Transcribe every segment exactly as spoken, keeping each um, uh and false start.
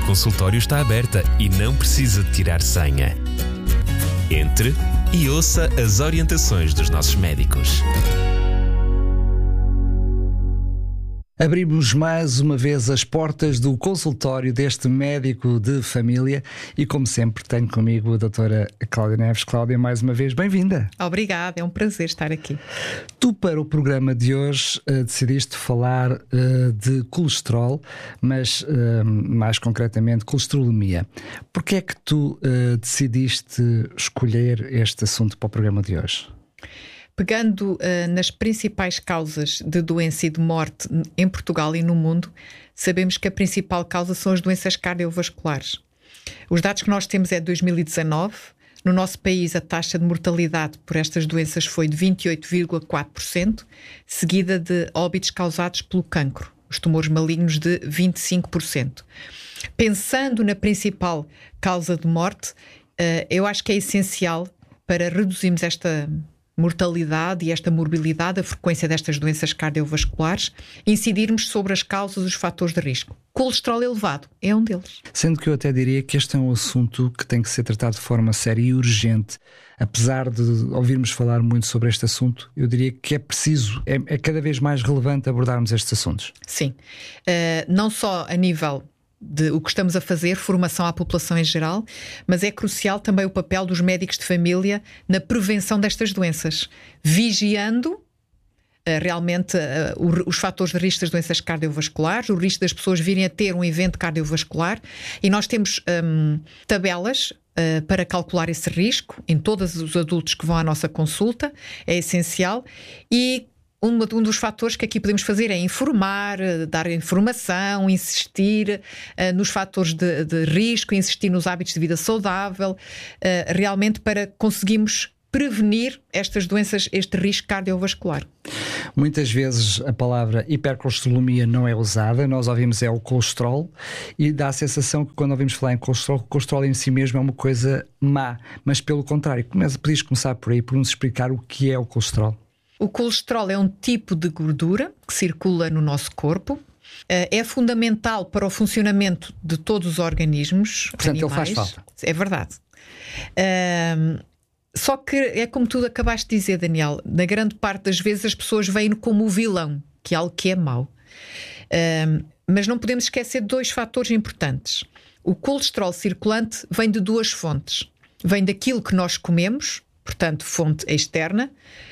consultório está aberta e não precisa de tirar senha. Entre e ouça as orientações dos nossos médicos. Abrimos mais uma vez as portas do consultório deste médico de família e, como sempre, tenho comigo a doutora Cláudia Neves. Cláudia, mais uma vez, bem-vinda. Obrigada, é um prazer estar aqui. Tu, para o programa de hoje, uh, decidiste falar uh, de colesterol, mas uh, mais concretamente colesterolemia. Porquê é que tu uh, decidiste escolher este assunto para o programa de hoje? Pegando uh, nas principais causas de doença e de morte em Portugal e no mundo, sabemos que a principal causa são as doenças cardiovasculares. Os dados que nós temos é de dois mil e dezanove. No nosso país, a taxa de mortalidade por estas doenças foi de vinte e oito vírgula quatro por cento, seguida de óbitos causados pelo cancro, os tumores malignos, de vinte e cinco por cento. Pensando na principal causa de morte, uh, eu acho que é essencial, para reduzirmos esta mortalidade e esta morbilidade, a frequência destas doenças cardiovasculares, incidirmos sobre as causas e os fatores de risco. Colesterol elevado é um deles. Sendo que eu até diria que este é um assunto que tem que ser tratado de forma séria e urgente. Apesar de ouvirmos falar muito sobre este assunto, eu diria que é preciso, é, é cada vez mais relevante abordarmos estes assuntos. Sim. Uh, não só a nível de o que estamos a fazer, formação à população em geral, mas é crucial também o papel dos médicos de família na prevenção destas doenças, vigiando uh, realmente uh, o, os fatores de risco das doenças cardiovasculares, o risco das pessoas virem a ter um evento cardiovascular, e nós temos um, tabelas uh, para calcular esse risco em todos os adultos que vão à nossa consulta, é essencial. E Um, um dos fatores que aqui podemos fazer é informar, dar informação, insistir uh, nos fatores de, de risco, insistir nos hábitos de vida saudável, uh, realmente para conseguirmos prevenir estas doenças, este risco cardiovascular. Muitas vezes a palavra hipercolesterolemia não é usada, nós ouvimos é o colesterol e dá a sensação que quando ouvimos falar em colesterol, o colesterol em si mesmo é uma coisa má, mas pelo contrário, podias começar por aí, por nos explicar o que é o colesterol? O colesterol é um tipo de gordura que circula no nosso corpo. É fundamental para o funcionamento de todos os organismos. Portanto, animais. Ele faz falta. É verdade. Um, só que é como tu acabaste de dizer, Daniel, na grande parte das vezes as pessoas veem como o vilão, que é algo que é mau. Um, mas não podemos esquecer de dois fatores importantes. O colesterol circulante vem de duas fontes. Vem daquilo que nós comemos, portanto, fonte externa,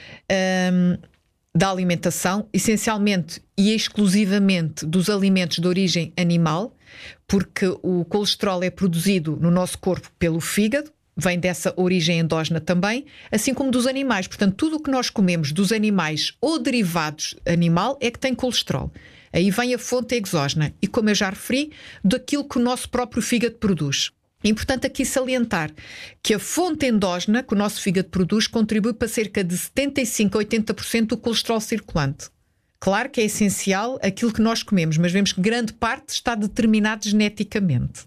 Um, da alimentação, essencialmente e exclusivamente dos alimentos de origem animal, porque o colesterol é produzido no nosso corpo pelo fígado, vem dessa origem endógena também, assim como dos animais. Portanto, tudo o que nós comemos dos animais ou derivados animal é que tem colesterol. Aí vem a fonte exógena e, como eu já referi, daquilo que o nosso próprio fígado produz. É importante aqui salientar que a fonte endógena que o nosso fígado produz contribui para cerca de setenta e cinco a oitenta por cento do colesterol circulante. Claro que é essencial aquilo que nós comemos, mas vemos que grande parte está determinado geneticamente.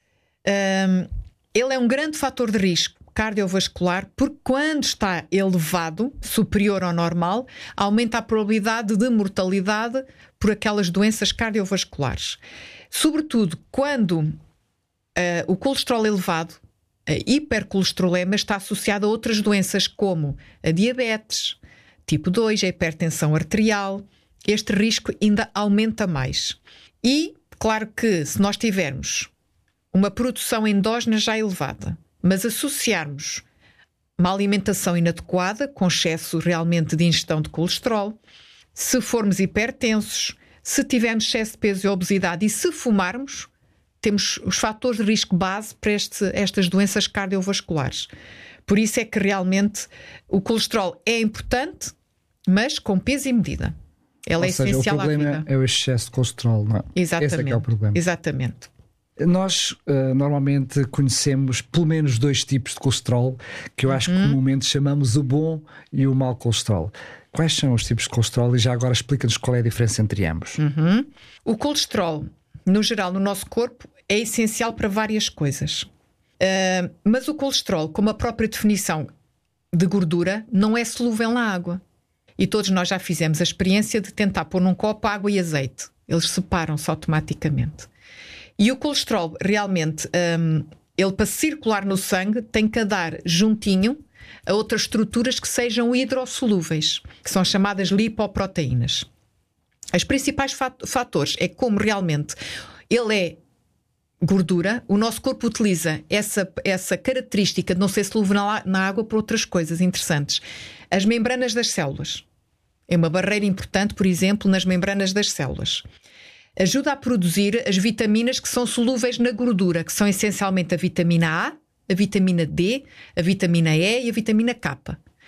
Um, ele é um grande fator de risco cardiovascular porque quando está elevado, superior ao normal, aumenta a probabilidade de mortalidade por aquelas doenças cardiovasculares. Sobretudo quando Uh, o colesterol elevado, a hipercolesterolema, está associado a outras doenças como a diabetes, tipo dois, a hipertensão arterial. Este risco ainda aumenta mais. E, claro que se nós tivermos uma produção endógena já elevada, mas associarmos uma alimentação inadequada, com excesso realmente de ingestão de colesterol, se formos hipertensos, se tivermos excesso de peso e obesidade e se fumarmos, temos os fatores de risco base para este, estas doenças cardiovasculares. Por isso é que realmente o colesterol é importante, mas com peso e medida. Ela Ou é seja, essencial à vida. O problema é o excesso de colesterol, não é? Exatamente. Esse é que é o problema. Exatamente. Nós uh, normalmente conhecemos pelo menos dois tipos de colesterol que eu acho uhum. que comumente chamamos o bom e o mau colesterol. Quais são os tipos de colesterol e já agora explica-nos qual é a diferença entre ambos. Uhum. O colesterol, no geral, no nosso corpo, é essencial para várias coisas. Uh, mas o colesterol, como a própria definição de gordura, não é solúvel na água. E todos nós já fizemos a experiência de tentar pôr num copo água e azeite. Eles separam-se automaticamente. E o colesterol, realmente, um, ele para circular no sangue tem que andar juntinho a outras estruturas que sejam hidrossolúveis, que são chamadas lipoproteínas. Os principais fatores é como realmente ele é gordura, o nosso corpo utiliza essa, essa característica de não ser solúvel na, na água por outras coisas interessantes. As membranas das células. É uma barreira importante, por exemplo, nas membranas das células. Ajuda a produzir as vitaminas que são solúveis na gordura, que são essencialmente a vitamina A, a vitamina D, a vitamina E e a vitamina K.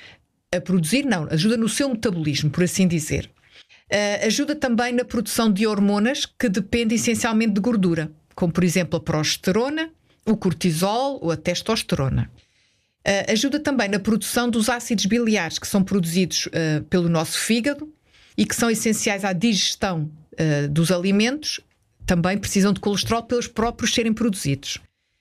A produzir, não, ajuda no seu metabolismo, por assim dizer. Uh, ajuda também na produção de hormonas que dependem essencialmente de gordura, como por exemplo a progesterona, o cortisol ou a testosterona. Uh, ajuda também na produção dos ácidos biliares que são produzidos uh, pelo nosso fígado e que são essenciais à digestão uh, dos alimentos. Também precisam de colesterol pelos próprios serem produzidos.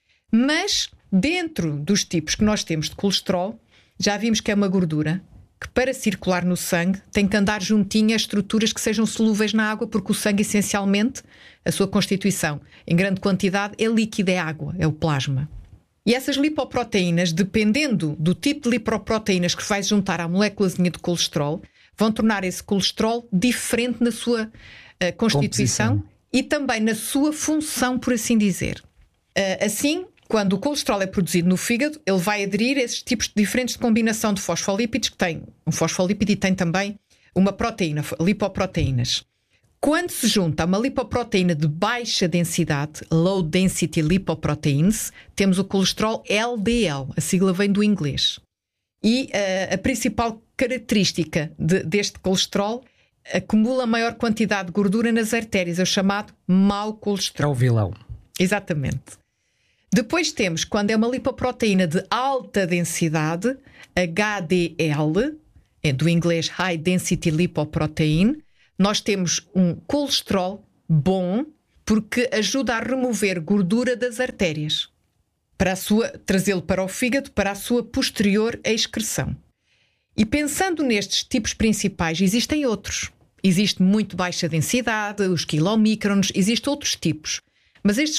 Mas dentro dos tipos que nós temos de colesterol, já vimos que é uma gordura que para circular no sangue tem que andar juntinho a estruturas que sejam solúveis na água, porque o sangue essencialmente, a sua constituição em grande quantidade é líquido, é água, é o plasma. E essas lipoproteínas, dependendo do tipo de lipoproteínas que vai juntar à moléculazinha de colesterol, vão tornar esse colesterol diferente na sua uh, constituição Composição. E também na sua função, por assim dizer. Uh, assim, quando o colesterol é produzido no fígado, ele vai aderir a esses tipos diferentes de combinação de fosfolípidos, que tem um fosfolípido e tem também uma proteína, lipoproteínas. Quando se junta a uma lipoproteína de baixa densidade, low density lipoproteins, temos o colesterol L D L, a sigla vem do inglês. E uh, a principal característica de, deste colesterol acumula maior quantidade de gordura nas artérias, é o chamado mau colesterol. É o vilão. Exatamente. Depois temos, quando é uma lipoproteína de alta densidade, H D L, é do inglês High Density Lipoprotein, nós temos um colesterol bom porque ajuda a remover gordura das artérias, para a sua, trazê-lo para o fígado, para a sua posterior excreção. E pensando nestes tipos principais, existem outros. Existe muito baixa densidade, os quilomicrons, existem outros tipos. Mas estes